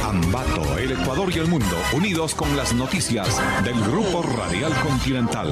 Ambato, el Ecuador y el mundo, unidos con las noticias del Grupo Radial Continental.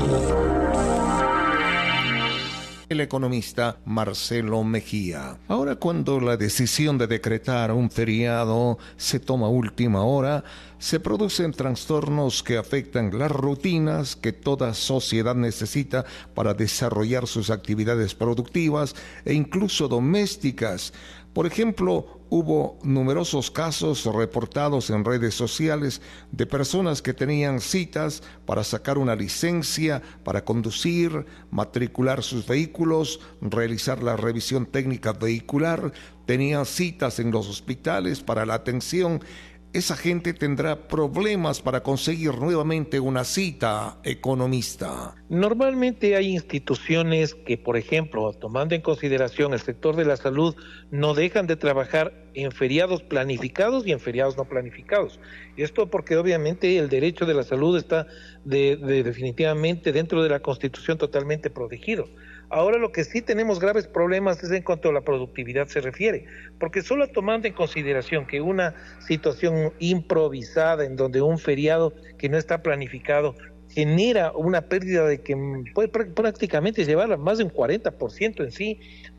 El economista Marcelo Mejía. Ahora, cuando la decisión de decretar un feriado se toma a última hora, se producen trastornos que afectan las rutinas que toda sociedad necesita para desarrollar sus actividades productivas e incluso domésticas. Por ejemplo, hubo numerosos casos reportados en redes sociales de personas que tenían citas para sacar una licencia para conducir, matricular sus vehículos, realizar la revisión técnica vehicular, tenían citas en los hospitales para la atención. Esa gente tendrá problemas para conseguir nuevamente una cita, economista. Normalmente hay instituciones que, por ejemplo, tomando en consideración el sector de la salud, no dejan de trabajar en feriados planificados y en feriados no planificados. Esto porque obviamente el derecho de la salud está definitivamente dentro de la Constitución totalmente protegido. Ahora lo que sí tenemos graves problemas es en cuanto a la productividad se refiere, porque solo tomando en consideración que una situación improvisada en donde un feriado que no está planificado genera una pérdida de que puede prácticamente llevar a más de un 40% en sí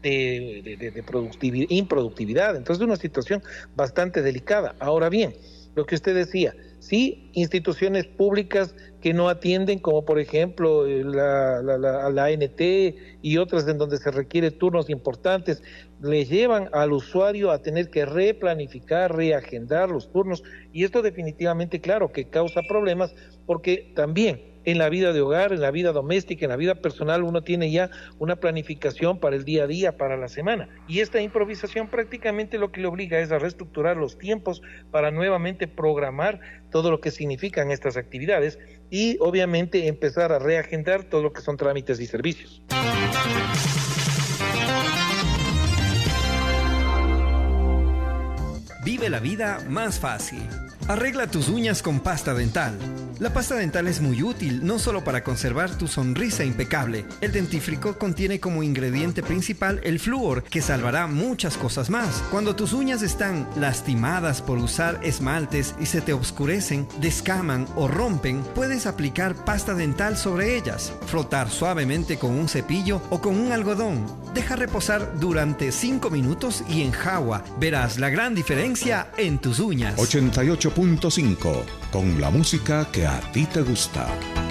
de improductividad. Entonces es una situación bastante delicada. Ahora bien, lo que usted decía, sí, instituciones públicas que no atienden, como por ejemplo la ANT y otras en donde se requiere turnos importantes, le llevan al usuario a tener que replanificar, reagendar los turnos, y esto definitivamente, claro, que causa problemas, porque también en la vida de hogar, en la vida doméstica, en la vida personal, uno tiene ya una planificación para el día a día, para la semana. Y esta improvisación prácticamente lo que le obliga es a reestructurar los tiempos para nuevamente programar todo lo que significan estas actividades y obviamente empezar a reagendar todo lo que son trámites y servicios. Vive la vida más fácil. Arregla tus uñas con pasta dental. La pasta dental es muy útil, no solo para conservar tu sonrisa impecable. El dentífrico contiene como ingrediente principal el flúor, que salvará muchas cosas más. Cuando tus uñas están lastimadas por usar esmaltes y se te oscurecen, descaman o rompen, puedes aplicar pasta dental sobre ellas, frotar suavemente con un cepillo o con un algodón. Deja reposar durante 5 minutos y enjagua. Verás la gran diferencia en tus uñas. 88.5, con la música que a ti te gusta.